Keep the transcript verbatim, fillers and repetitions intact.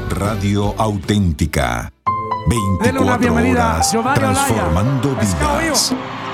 Radio Auténtica. Denle una veinticuatro bienvenida a horas Giovanni Olaya. transformando Let's go, vidas. Ivo.